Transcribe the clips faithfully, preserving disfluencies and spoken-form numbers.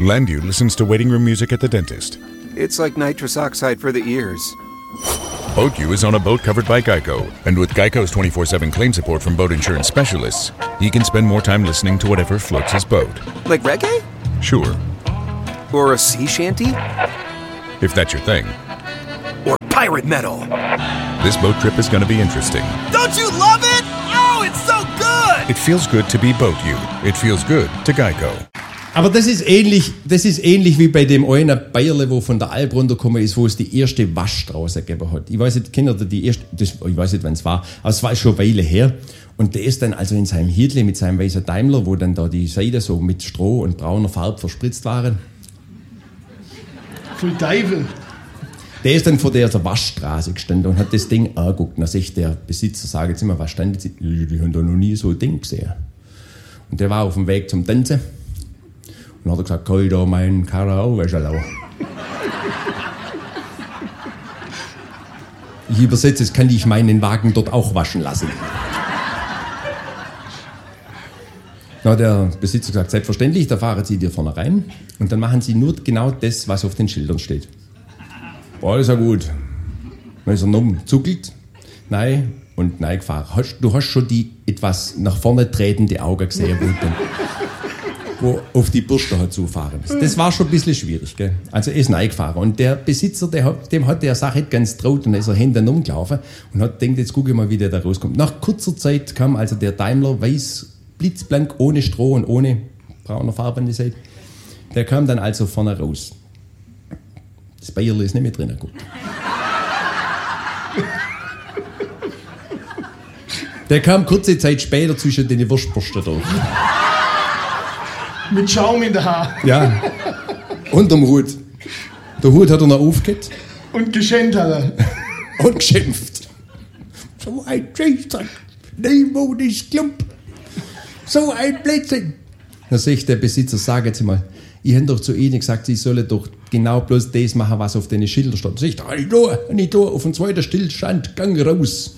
Landu listens to waiting room music at the dentist. It's like nitrous oxide for the ears. BoatU is on a boat covered by Geico. And with Geico's twenty-four seven claim support from boat insurance specialists, he can spend more time listening to whatever floats his boat. Like reggae? Sure. Or a sea shanty? If that's your thing. Or pirate metal? This boat trip is going to be interesting. Don't you love it? Oh, it's so good! It feels good to be BoatU. It feels good to Geico. Aber das ist ähnlich, das ist ähnlich wie bei dem einen Bayerle, wo von der Alp runtergekommen ist, wo es die erste Waschstraße gegeben hat. Ich weiß nicht, kennt ihr die erste, das, ich weiß nicht, wann es war, aber es war schon eine Weile her. Und der ist dann also in seinem Hirdle mit seinem weißen Daimler, wo dann da die Seite so mit Stroh und brauner Farbe verspritzt waren. Voll Teufel. Der ist dann vor der Waschstraße gestanden und hat das Ding angeguckt. Und dann sagt der Besitzer, sage jetzt immer, was stand jetzt? Die haben da noch nie so ein Ding gesehen. Und der war auf dem Weg zum Tanzen. Und dann hat er gesagt, kann ich da meinen Karau wäschen? Ich übersetze, es kann ich meinen Wagen dort auch waschen lassen. Dann hat der Besitzer gesagt, selbstverständlich, da fahren Sie dir vorne rein und dann machen Sie nur genau das, was auf den Schildern steht. Boah, ist ja gut. Dann ist er noch zuckelt, nein und nein gefahren. Hast, du hast schon die etwas nach vorne tretende Augen gesehen, wo, dann, wo auf die Bürste hat zufahren. Das war schon ein bisschen schwierig, gell? Also er ist nein gefahren und der Besitzer, der, dem hat der Sache nicht ganz traut und dann ist er hinten rumgelaufen und hat gedacht, jetzt gucke ich mal, wie der da rauskommt. Nach kurzer Zeit kam also der Daimler weiß, blitzblank, ohne Stroh und ohne brauner Farbe an die Seite. Der kam dann also vorne raus. Das Bayerle ist nicht mehr drin. Gut. Der kam kurze Zeit später zwischen den Wurstbürsten durch. Mit Schaum in der Haar. Ja. Unterm Hut. Der Hut hat er noch aufgehört. Und geschenkt hat er. Und geschimpft. So ein Scheißdreck. Nemo ist Klump. So ein Blödsinn. Dann sagt der Besitzer, sag jetzt mal, ich habe doch zu Ihnen gesagt, Sie sollen doch genau bloß das machen, was auf den Schildern steht. Sag ich, da, nicht da, nicht da, auf dem zweiten Stillstand, gang raus.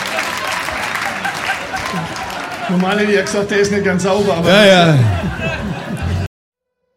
Normal hätte ich ja gesagt, der ist nicht ganz sauber, aber... Ja, ja.